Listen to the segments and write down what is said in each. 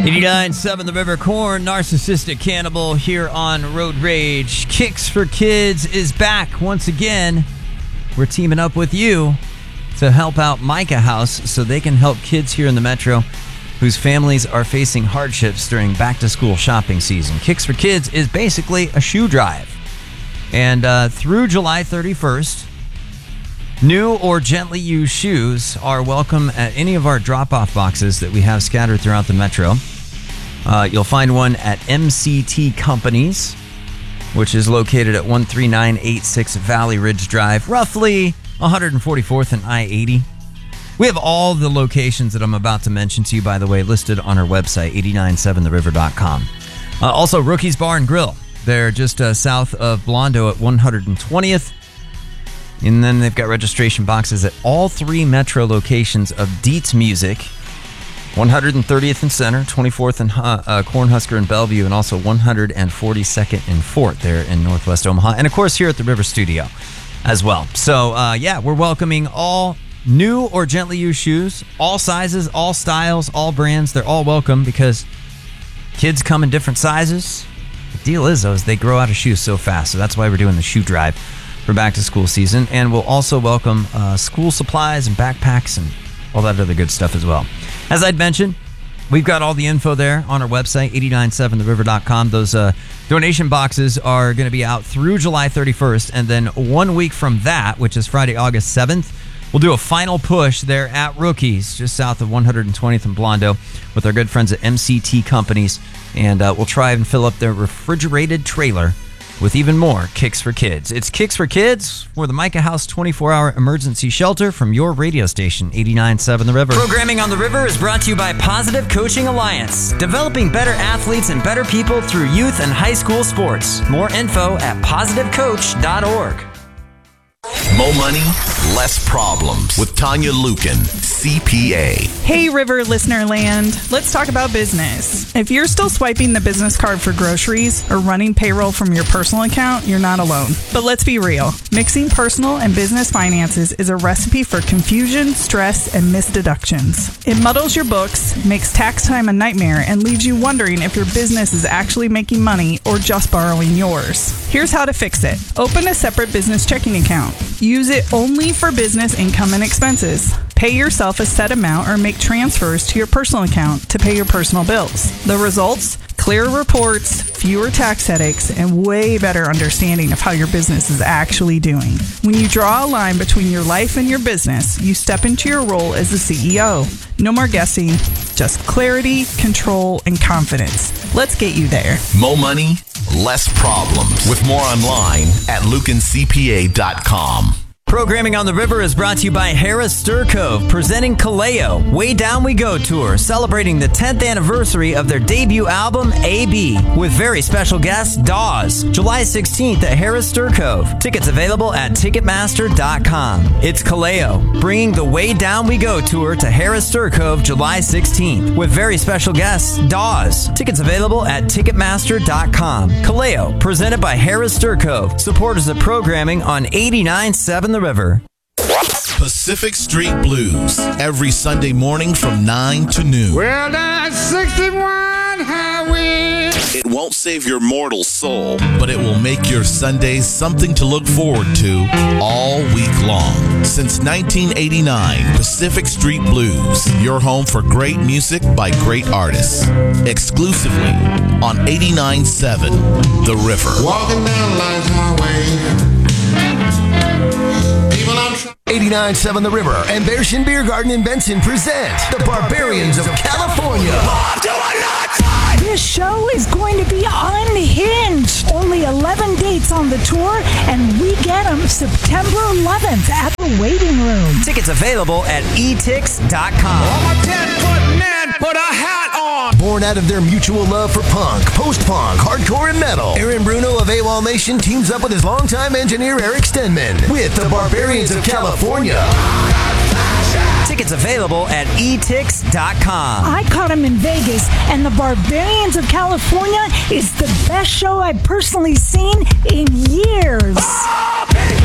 89.7 The River, Corn, Narcissistic Cannibal here on Road Rage. Kicks for Kids is back once again. We're teaming up with you to help out Micah House so they can help kids here in the Metro whose families are facing hardships during back-to-school shopping season. Kicks for Kids is basically a shoe drive. And through July 31st, new or gently used shoes are welcome at any of our drop-off boxes that we have scattered throughout the Metro. You'll find one at MCT Companies, which is located at 13986 Valley Ridge Drive, roughly 144th and I-80. We have all the locations that I'm about to mention to you, by the way, listed on our website, 897theriver.com. Also, Rookie's Bar and Grill. They're just south of Blondo at 120th. And then they've got registration boxes at all three Metro locations of Dietz Music, 130th and Center, 24th and Cornhusker and Bellevue, and also 142nd and Fort there in Northwest Omaha. And, of course, here at the River Studio as well. So, we're welcoming all new or gently used shoes, all sizes, all styles, all brands. They're all welcome because kids come in different sizes. The deal is, though, is they grow out of shoes so fast. So that's why we're doing the shoe drive for back-to-school season. And we'll also welcome school supplies and backpacks and all that other good stuff as well. As I'd mentioned, we've got all the info there on our website, 897theriver.com. Those donation boxes are going to be out through July 31st. And then 1 week from that, which is Friday, August 7th, we'll do a final push there at Rookies, just south of 120th and Blondo, with our good friends at MCT Companies. And we'll try and fill up their refrigerated trailer with even more Kicks for Kids. It's Kicks for Kids for the Micah House 24-hour emergency shelter from your radio station, 89.7 The River. Programming on the River is brought to you by Positive Coaching Alliance, developing better athletes and better people through youth and high school sports. More info at positivecoach.org. More money, less problems with Tanya Lukin, CPA. Hey, River listener land. Let's talk about business. If you're still swiping the business card for groceries or running payroll from your personal account, you're not alone. But let's be real. Mixing personal and business finances is a recipe for confusion, stress, and missed deductions. It muddles your books, makes tax time a nightmare, and leaves you wondering if your business is actually making money or just borrowing yours. Here's how to fix it. Open a separate business checking account. Use it only for business income and expenses. Pay yourself a set amount or make transfers to your personal account to pay your personal bills. The results? Clearer reports, fewer tax headaches, and way better understanding of how your business is actually doing. When you draw a line between your life and your business, you step into your role as the CEO. No more guessing, just clarity, control, and confidence. Let's get you there. More money, less problems. With more online at lukincpa.com. Programming on the River is brought to you by Harris Sturcove, presenting Kaleo, Way Down We Go Tour, celebrating the 10th anniversary of their debut album, AB, with very special guest, Dawes, July 16th at Harris Sturcove. Tickets available at Ticketmaster.com. It's Kaleo, bringing the Way Down We Go Tour to Harris Sturcove, July 16th, with very special guests, Dawes. Tickets available at Ticketmaster.com. Kaleo, presented by Harris Sturcove, supporters of programming on 89.7 The River. Pacific Street Blues, every Sunday morning from 9 to noon. Well, that's 61 highway. It won't save your mortal soul, but it will make your Sundays something to look forward to all week long. Since 1989, Pacific Street Blues, your home for great music by great artists. Exclusively on 89.7 The River. Walking down Life's highway. 89.7 The River and Bearshin Beer Garden in Benson present the Barbarians of California. This show is going to be unhinged. Only 11 dates on the tour, and we get them September 11th at the Waiting Room. Tickets available at etix.com. I'm a 10-foot man, put a hat on. Born out of their mutual love for punk, post-punk, hardcore, and metal, Aaron Bruno of AWOL Nation teams up with his longtime engineer Eric Stenman with the Barbarians of California. Tickets available at etix.com. I caught him in Vegas, and the Barbarians of California is the best show I've personally seen in years.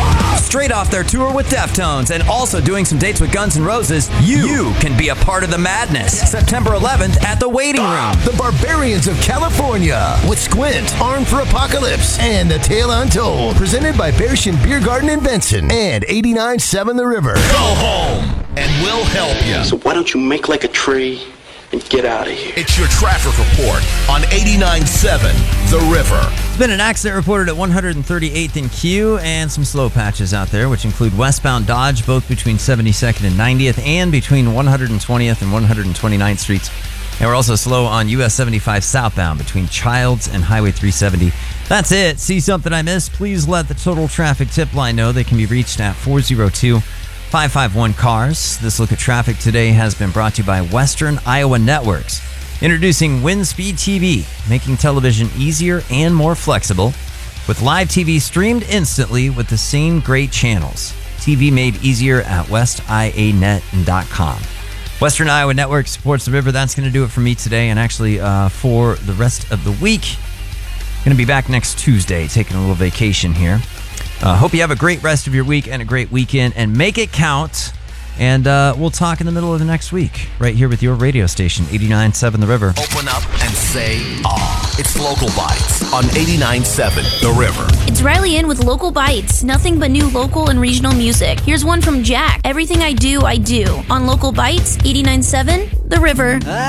straight off their tour with Deftones and also doing some dates with Guns N' Roses, you can be a part of the madness. September 11th at the Waiting Room. The Barbarians of California with Squint, Armed for Apocalypse, and The Tale Untold. Presented by Bearshin Beer Garden in Benson and 89.7 The River. Go home, and we'll help you. So why don't you make like a tree and get out of here? It's your traffic report on 89.7 The River. There's been an accident reported at 138th and Q and some slow patches out there, which include westbound Dodge, both between 72nd and 90th, and between 120th and 129th Streets. And we're also slow on US 75 southbound between Childs and Highway 370. That's it. See something I missed? Please let the Total Traffic Tip Line know. They can be reached at 402-551-CARS. This look at traffic today has been brought to you by Western Iowa Networks. Introducing WinSpeed TV, making television easier and more flexible. With live TV streamed instantly with the same great channels. TV made easier at westianet.com. Western Iowa Network supports the river. That's going to do it for me today, and actually for the rest of the week. Going to be back next Tuesday, taking a little vacation here. Hope you have a great rest of your week and a great weekend, and make it count. And we'll talk in the middle of the next week, right here with your radio station, 89.7 The River. Open up and say, It's Local Bites on 89.7 The River. It's Riley in with Local Bites. Nothing but new local and regional music. Here's one from Jack. Everything I do on Local Bites, 89.7 The River.